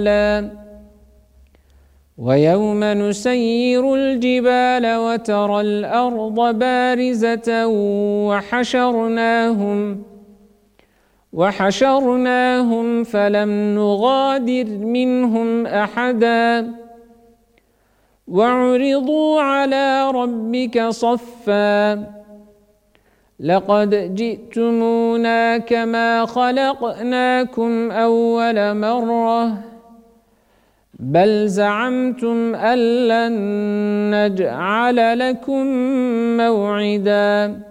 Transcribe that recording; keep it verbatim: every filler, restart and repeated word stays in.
ويوم نسير الجبال وترى الأرض بارزة وحشرناهم وحشرناهم فلم نغادر منهم أحدا وعرضوا على ربك صفا لقد جئتمونا كما خلقناكم أول مرة بل زعمتم أن لن نجعل لكم موعدا